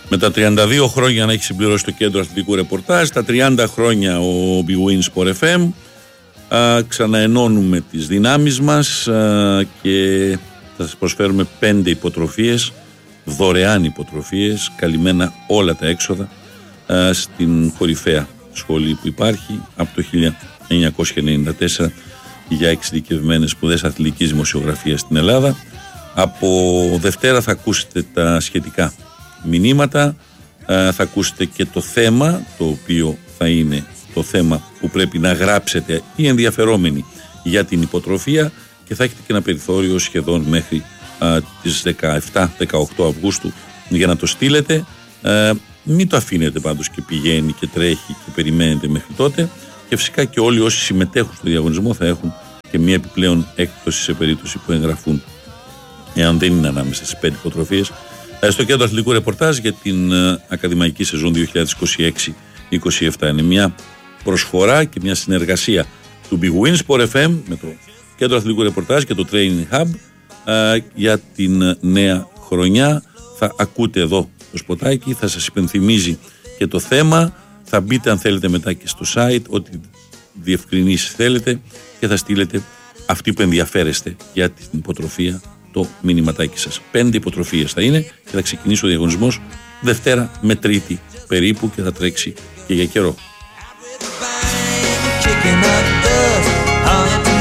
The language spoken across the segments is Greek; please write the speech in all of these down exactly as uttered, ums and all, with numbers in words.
Με τα τριάντα δύο χρόνια να έχει συμπληρώσει το κέντρο αθλητικού ρεπορτάζ, τα τριάντα χρόνια ο Big Win Sport εφ εμ. Α, ξαναενώνουμε τις δυνάμεις μας α, και θα σας προσφέρουμε πέντε υποτροφίες, δωρεάν υποτροφίες, καλυμμένα όλα τα έξοδα α, στην κορυφαία σχολή που υπάρχει από το χίλια εννιακόσια ενενήντα τέσσερα για εξειδικευμένες σπουδές αθλητικής δημοσιογραφίας στην Ελλάδα. Από Δευτέρα θα ακούσετε τα σχετικά μηνύματα, α, θα ακούσετε και το θέμα, το οποίο θα είναι το θέμα που πρέπει να γράψετε οι ενδιαφερόμενοι για την υποτροφία, και θα έχετε και ένα περιθώριο σχεδόν μέχρι α, τις δεκαεπτά δεκαοκτώ Αυγούστου για να το στείλετε. Α, μην το αφήνετε πάντως και πηγαίνει και τρέχει και περιμένετε μέχρι τότε, και φυσικά και όλοι όσοι συμμετέχουν στο διαγωνισμό θα έχουν και μια επιπλέον έκπτωση σε περίπτωση που εγγραφούν, εάν δεν είναι ανάμεσα στις πέντε υποτροφίες, στο κέντρο αθλητικού ρεπορτάζ για την α, ακαδημαϊκή σεζόν δύο χιλιάδες είκοσι έξι είκοσι επτά. Είναι μια προσφορά και μια συνεργασία του Big Win Sport εφ εμ με το κέντρο αθλητικού ρεπορτάζ και το Training Hub α, για την νέα χρονιά. Θα ακούτε εδώ το σποτάκι, θα σας υπενθυμίζει και το θέμα, θα μπείτε αν θέλετε μετά και στο site, ό,τι διευκρινήσεις θέλετε, και θα στείλετε αυτοί που ενδιαφέρεστε για την υποτροφία το μηνυματάκι σας. Πέντε υποτροφίες θα είναι και θα ξεκινήσει ο διαγωνισμός Δευτέρα με Τρίτη περίπου και θα τρέξει και για καιρό.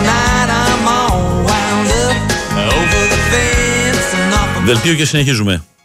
Δελτίο και συνεχίζουμε.